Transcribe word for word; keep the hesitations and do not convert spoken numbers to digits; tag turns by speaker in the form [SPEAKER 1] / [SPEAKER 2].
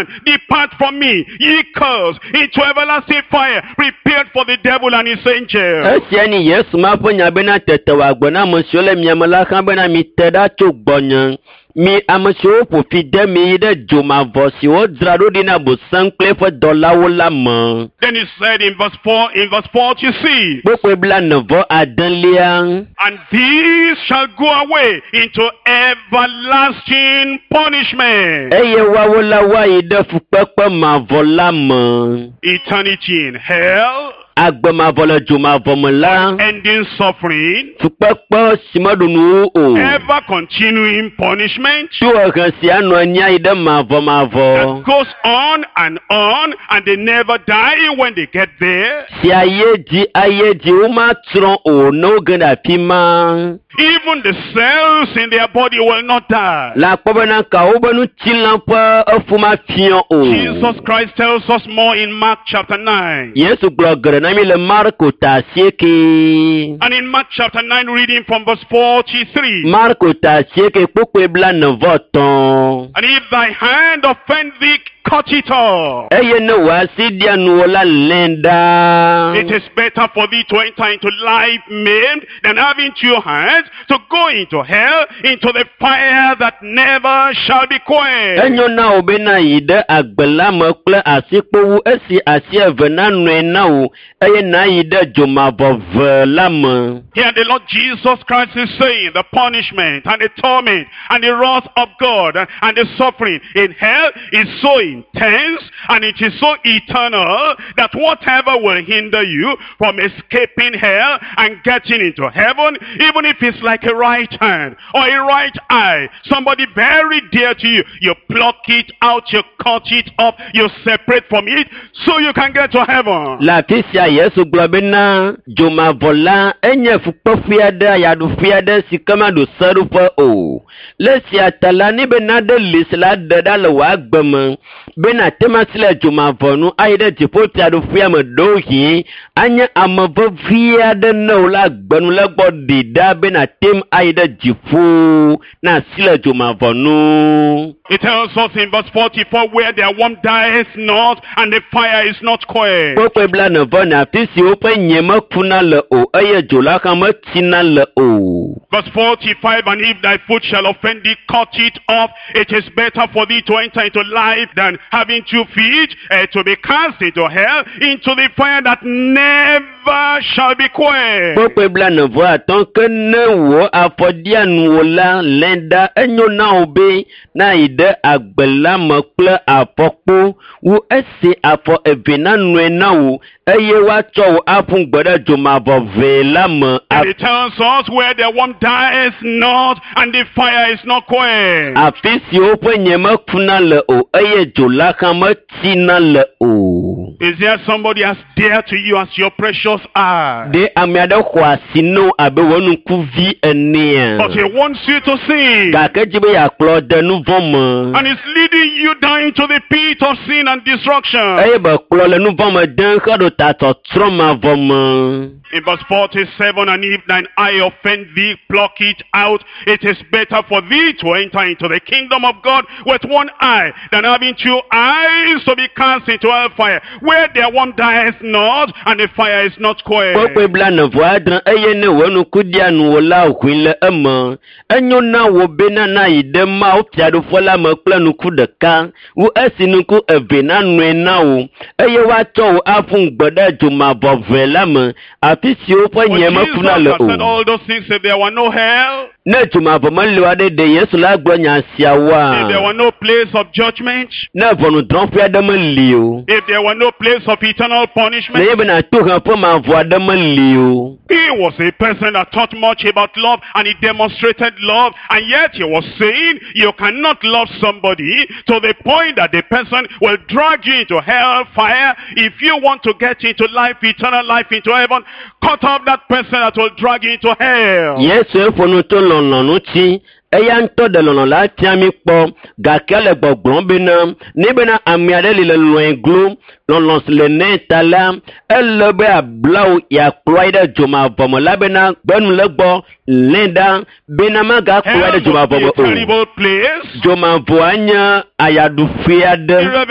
[SPEAKER 1] Depart from me, ye cursed, into everlasting fire, prepared for the devil and his angels.
[SPEAKER 2] Esiani Yesu maponya bena tete wa gbona mosiole miamala kan bena mi teda chogbonya. Mi amasho po fide mi de joma vosi o drado dina bo sankle for dollar wala mo.
[SPEAKER 1] Then he said in verse four, in verse four, you see,
[SPEAKER 2] Boko bla novo adanliang.
[SPEAKER 1] and these shall go away into everlasting punishment.
[SPEAKER 2] Eye wa wala wa ide fukpekpe ma vola mo.
[SPEAKER 1] Eternity in hell,
[SPEAKER 2] Agbe ma vola joma vomola.
[SPEAKER 1] ending suffering,
[SPEAKER 2] Fukpekpe simadunu o.
[SPEAKER 1] ever continuing punishment
[SPEAKER 2] Tuwa kansi anu anya ide ma vo ma vo.
[SPEAKER 1] that goes on and on, and they never die when they get there.
[SPEAKER 2] Si aye di aye di uma tron o no ganda pima.
[SPEAKER 1] Even the cells in their body will not die.
[SPEAKER 2] La kobana ka obanu tilampa afuma pion o.
[SPEAKER 1] Jesus Christ tells us more in Mark chapter nine.
[SPEAKER 2] Yesu blogger na mi le Marko ta sieki.
[SPEAKER 1] And in Mark chapter nine, reading from verse forty-three.
[SPEAKER 2] Marko ta sieki pokwe bla no voton.
[SPEAKER 1] And if thy hand offend thee, cut it off.
[SPEAKER 2] Eye no wasi dia no la lenda.
[SPEAKER 1] It is better for thee to enter into life maimed than having two hands to go into hell, into the fire that never shall be quenched.
[SPEAKER 2] Enyo na obena ide agbela mokle asipowu esi asieve na nwe na o. Eye na ide joma vove lam.
[SPEAKER 1] Here the Lord Jesus Christ is saying the punishment and the torment and the wrath of God and the suffering in hell is so intense and it is so eternal that whatever will hinder you from escaping hell and getting into heaven, even if it's like a right hand or a right eye, somebody very dear to you, you pluck it out, you cut it off, you separate from it so you can get to heaven.
[SPEAKER 2] La kisia Yesu globena joma vola enye fukpo fiade yadu fiade sikama do sarupa o. Lesi atala ni benade lisla dada le wa gbem. Bena temasile joma vonu aide tipoti adu fiame dohi anya amavo fiade no la gbenu le gbodi da bena tem aide jifu na sile joma vonu.
[SPEAKER 1] It tells us in verse forty-four, where their worm dies not and the fire is not quenched.
[SPEAKER 2] Pokwe bla no vona fisi ope nyema kuna le o aye jola kama tina le o.
[SPEAKER 1] Verse forty-five, and if thy foot shall offend thee, cut it off. It is better for thee to enter into life than having two feet, uh, to be cast into hell, into the fire that never shall be quenched.
[SPEAKER 2] Pokwe bla no vo atonke ne wo afodia nu la lenda enyo na obe na ide agbela mokle apokpo wo ese afo evena nu na wo eye wa cho afun gbada joma vove lam.
[SPEAKER 1] And it tells us where the worm dies not and the fire is not quenched.
[SPEAKER 2] Afisi ope nyema kuna le o eye jola kama tina le o.
[SPEAKER 1] Is there somebody as dear to you as your precious eye?
[SPEAKER 2] De amiada kwa sino abe wonu kuvi enia.
[SPEAKER 1] But he wants you to sin.
[SPEAKER 2] Ga kejibe ya klode nu vomo.
[SPEAKER 1] And it's leading you down into the pit of sin and destruction.
[SPEAKER 2] Eye ba klole nu vomo den kado tato troma vomo.
[SPEAKER 1] In verse forty-seven, and if thine eye offend thee, pluck it out. It is better for thee to enter into the kingdom of God with one eye than having two eyes to be cast into hellfire, where their one dies not and the fire is not quenched.
[SPEAKER 2] Pokwe bla no voadran eye ne wonu kudia nu wola okwile emo. Enyo na wo bena na ide ma o piado fola mo kle nu kudeka. Wo esinu ku evena nu na wo. Eye wa to afun gbada juma bovela mo. Afisi o po nyema kuna le o.
[SPEAKER 1] Said all those things if there were no hell,
[SPEAKER 2] Ne juma vomo ade de Yesu la gbonya siawa.
[SPEAKER 1] if there were no place of judgment,
[SPEAKER 2] Na vonu dron fi adam liu.
[SPEAKER 1] if there were no place of eternal punishment.
[SPEAKER 2] Ne bena to kan po ma vo adam liu.
[SPEAKER 1] He was a person that taught much about love and he demonstrated love, and yet he was saying you cannot love somebody to the point that the person will drag you into hellfire. If you want to get into life, eternal life, into heaven, cut off that person that will drag you into hell.
[SPEAKER 2] Yesu efonu to lonlonu ti eya nto de lono la tiami po gakele gbogbon bena ni bena ami ade le loin glo lolons le netala elebe ablau ya kroide joma bomo la bena benu legbo lenda bena maga kroide joma bomo o
[SPEAKER 1] terrible place.
[SPEAKER 2] joma voanya ayadu fiade